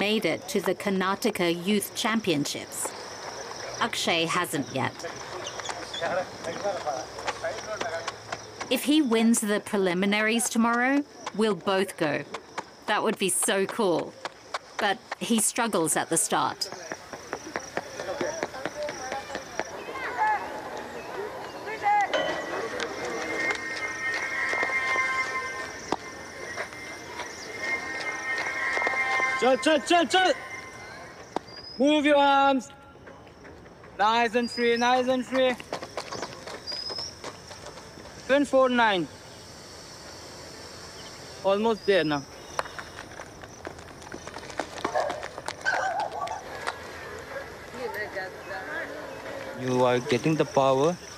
made it to the Karnataka Youth Championships. Akshay hasn't yet. If he wins the preliminaries tomorrow, we'll both go. That would be so cool. But he struggles at the start. Chal. Move your arms. Nice and free. 10-4-9. Almost there now. You are getting the power